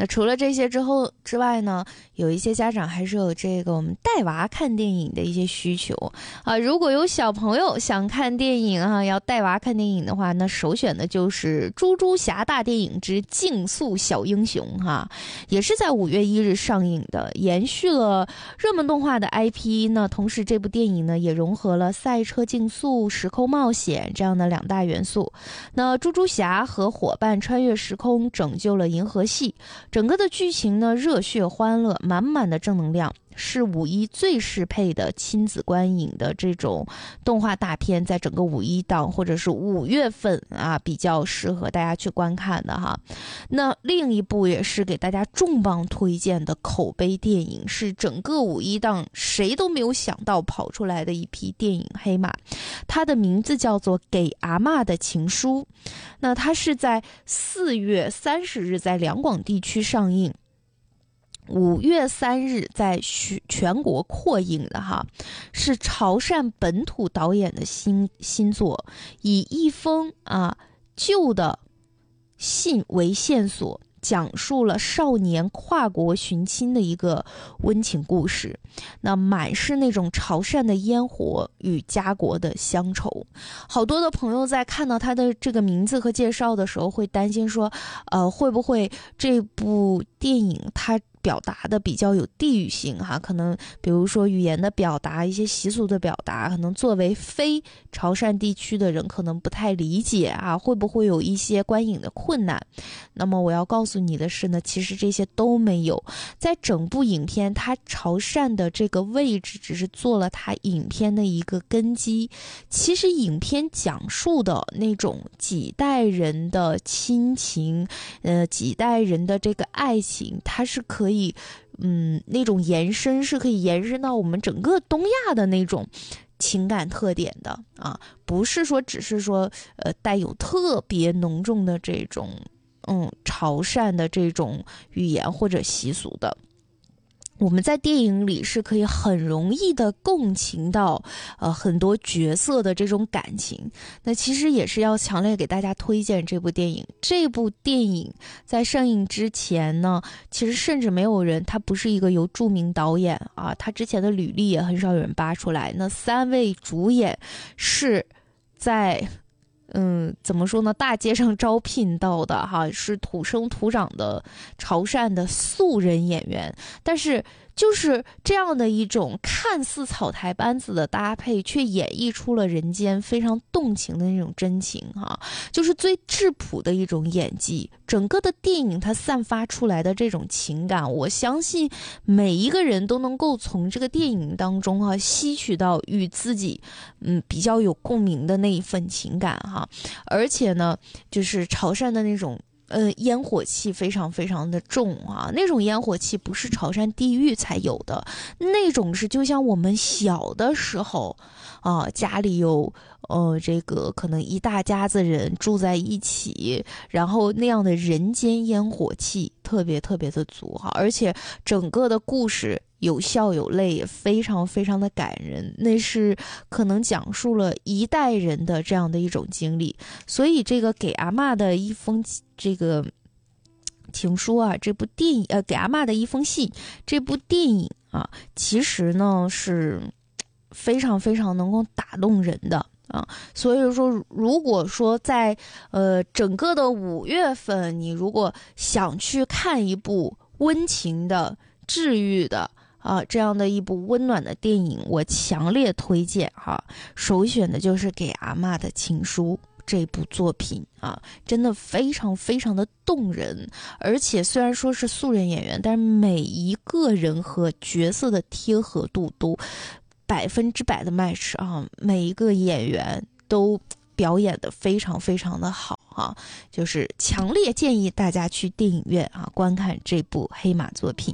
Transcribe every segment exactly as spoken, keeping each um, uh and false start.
那除了这些之后之外呢，有一些家长还是有这个我们带娃看电影的一些需求啊。如果有小朋友想看电影啊，要带娃看电影的话，那首选的就是《猪猪侠大电影之竞速小英雄》哈，也是在五月一日上映的，延续了热门动画的 I P 呢。同时这部电影呢也融合了赛车竞速、时空冒险这样的两大元素。那猪猪侠和伙伴穿越时空，拯救了银河系。整个的剧情呢热血欢乐，满满的正能量，是五一最适配的亲子观影的这种动画大片，在整个五一档或者是五月份啊，比较适合大家去观看的哈。那另一部也是给大家重磅推荐的口碑电影，是整个五一档谁都没有想到跑出来的一批电影黑马，它的名字叫做《给阿嬷的情书》。那它是在四月三十日在两广地区上映，五月三日在全国扩映的哈，是潮汕本土导演的新新作，以一封啊旧的信为线索，讲述了少年跨国寻亲的一个温情故事，那满是那种潮汕的烟火与家国的乡愁。好多的朋友在看到他的这个名字和介绍的时候，会担心说，呃，会不会这部电影它表达的比较有地域性哈，可能比如说语言的表达，一些习俗的表达，可能作为非潮汕地区的人可能不太理解啊，会不会有一些观影的困难？那么我要告诉你的是呢，其实这些都没有，在整部影片它潮汕的这个位置只是做了它影片的一个根基，其实影片讲述的那种几代人的亲情，呃，几代人的这个爱情，它是可以以嗯，那种延伸是可以延伸到我们整个东亚的那种情感特点的啊，不是说只是说呃带有特别浓重的这种嗯潮汕的这种语言或者习俗的。我们在电影里是可以很容易的共情到呃很多角色的这种感情，那其实也是要强烈给大家推荐这部电影。这部电影在上映之前呢，其实甚至没有人，他不是一个由著名导演啊，他之前的履历也很少有人扒出来。那三位主演是在嗯，怎么说呢？大街上招聘到的哈，是土生土长的潮汕的素人演员，但是就是这样的一种看似草台班子的搭配，却演绎出了人间非常动情的那种真情哈，就是最质朴的一种演技。整个的电影它散发出来的这种情感，我相信每一个人都能够从这个电影当中哈吸取到与自己嗯比较有共鸣的那一份情感哈。而且呢，就是潮汕的那种呃烟火气非常非常的重啊，那种烟火气不是潮汕地域才有的，那种是就像我们小的时候啊，家里有呃这个可能一大家子人住在一起，然后那样的人间烟火气特别特别的足哈，而且整个的故事有笑有泪，也非常非常的感人，那是可能讲述了一代人的这样的一种经历。所以这个给阿嬷的一封这个情书啊，这部电影呃给阿嬷的一封信，这部电影啊，其实呢是非常非常能够打动人的啊。所以说如果说在呃整个的五月份，你如果想去看一部温情的治愈的啊，这样的一部温暖的电影，我强烈推荐哈、啊，首选的就是给阿嬷的情书这部作品啊，真的非常非常的动人。而且虽然说是素人演员，但是每一个人和角色的贴合度都百分之百的 match 啊，每一个演员都表演的非常非常的好啊，就是强烈建议大家去电影院啊观看这部黑马作品。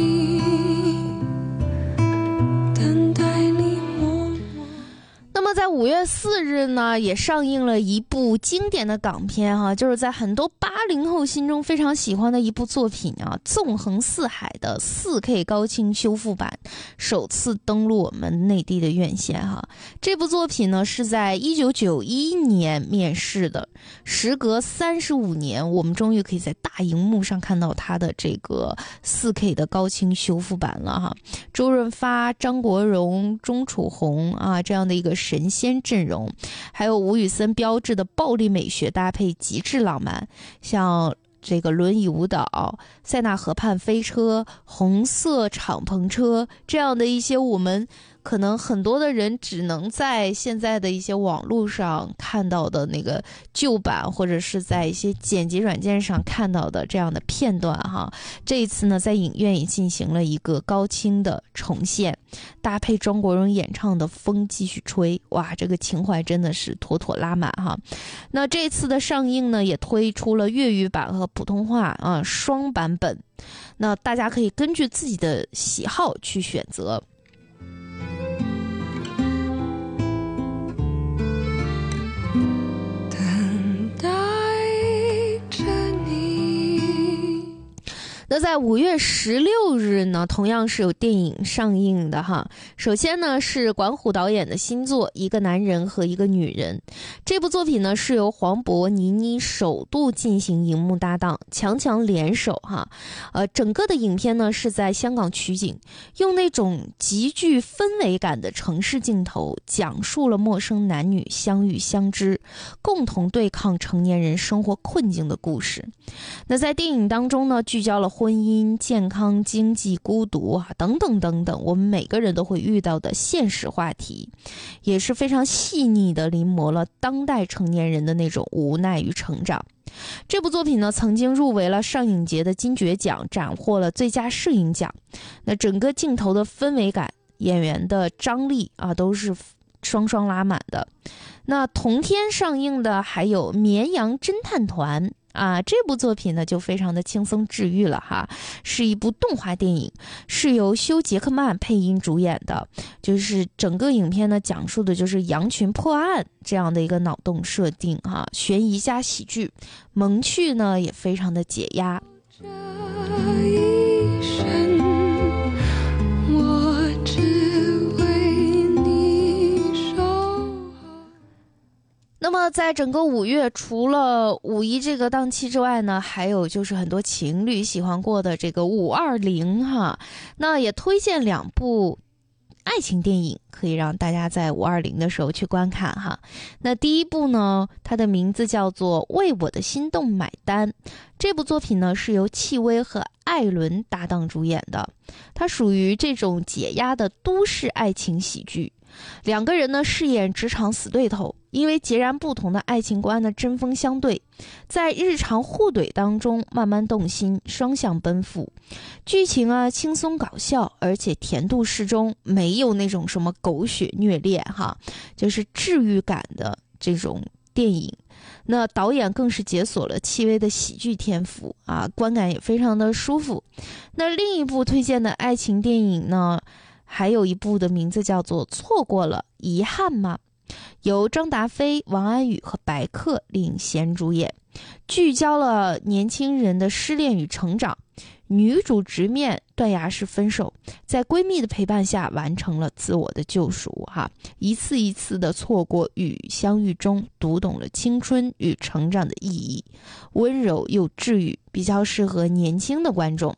在五月四日呢，也上映了一部经典的港片哈、啊，就是在很多八零后心中非常喜欢的一部作品啊，《纵横四海》的 四 K 高清修复版首次登陆我们内地的院线哈、啊。这部作品呢是在一九九一年面世的，时隔三十五年，我们终于可以在大荧幕上看到它的这个 四 K 的高清修复版了哈。周润发、张国荣、钟楚红啊这样的一个神仙阵容，还有吴宇森标志的暴力美学搭配极致浪漫，像这个轮椅舞蹈、塞纳河畔飞车、红色敞篷车这样的一些我们可能很多的人只能在现在的一些网络上看到的那个旧版，或者是在一些剪辑软件上看到的这样的片段哈。这一次呢，在影院也进行了一个高清的重现，搭配张国荣演唱的《风继续吹》，哇，这个情怀真的是妥妥拉满哈。那这次的上映呢，也推出了粤语版和普通话啊双版本，那大家可以根据自己的喜好去选择。那在五月十六日呢，同样是有电影上映的哈。首先呢是管虎导演的新作《一个男人和一个女人》，这部作品呢是由黄渤、倪妮首度进行荧幕搭档，强强联手哈。呃，整个的影片呢是在香港取景，用那种极具氛围感的城市镜头，讲述了陌生男女相遇相知，共同对抗成年人生活困境的故事。那在电影当中呢，聚焦了婚姻、健康、经济、孤独啊等等等等，我们每个人都会遇到的现实话题，也是非常细腻的临摹了当代成年人的那种无奈与成长。这部作品呢，曾经入围了上影节的金爵奖，斩获了最佳摄影奖。那整个镜头的氛围感、演员的张力啊，都是双双拉满的。那同天上映的还有《绵羊侦探团》。啊，这部作品呢就非常的轻松治愈了哈，是一部动画电影，是由休·杰克曼配音主演的，就是整个影片呢讲述的就是羊群破案这样的一个脑洞设定哈，悬疑加喜剧，萌趣呢也非常的解压。这一生我只为你守候。那么在整个五月，除了五一这个档期之外呢，还有就是很多情侣喜欢过的这个五二零哈，那也推荐两部爱情电影可以让大家在五二零的时候去观看哈。那第一部呢，它的名字叫做《为我的心动买单》，这部作品呢是由戚薇和艾伦搭档主演的，它属于这种解压的都市爱情喜剧。两个人呢饰演职场死对头，因为截然不同的爱情观呢针锋相对，在日常互怼当中慢慢动心，双向奔赴。剧情啊轻松搞笑，而且甜度适中，没有那种什么狗血虐恋哈，就是治愈感的这种电影。那导演更是解锁了戚薇的喜剧天赋啊，观感也非常的舒服。那另一部推荐的爱情电影呢，还有一部的名字叫做《错过了遗憾吗》，由张达菲、王安宇和白客领衔主演，聚焦了年轻人的失恋与成长。女主直面断崖式分手，在闺蜜的陪伴下完成了自我的救赎哈，一次一次的错过与相遇中，读懂了青春与成长的意义，温柔又治愈，比较适合年轻的观众。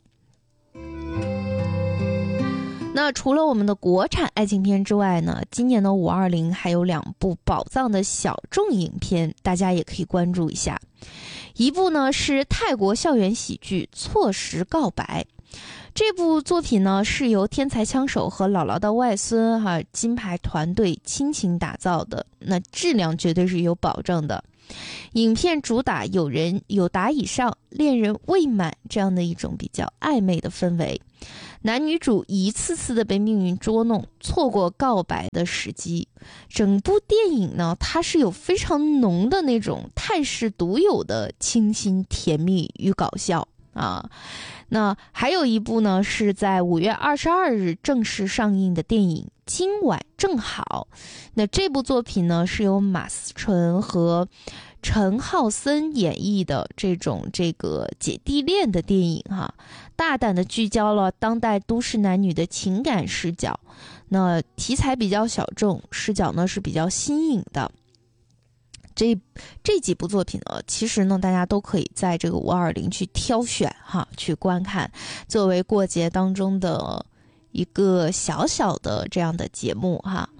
那除了我们的国产爱情片之外呢，今年的五二零还有两部宝藏的小众影片，大家也可以关注一下。一部呢是泰国校园喜剧《错时告白》，这部作品呢是由天才枪手和姥姥的外孙哈、啊、金牌团队倾情打造的，那质量绝对是有保证的。影片主打有人有达以上，恋人未满这样的一种比较暧昧的氛围，男女主一次次的被命运捉弄，错过告白的时机。整部电影呢，它是有非常浓的那种泰式独有的清新甜蜜与搞笑啊。那还有一部呢，是在五月二十二日正式上映的电影《今晚正好》。那这部作品呢，是由马思纯和陈浩森演绎的这种这个姐弟恋的电影哈，大胆的聚焦了当代都市男女的情感视角。那题材比较小众，视角呢是比较新颖的。这这几部作品呢，其实呢，大家都可以在这个五二零去挑选哈，去观看，作为过节当中的一个小小的这样的节目哈。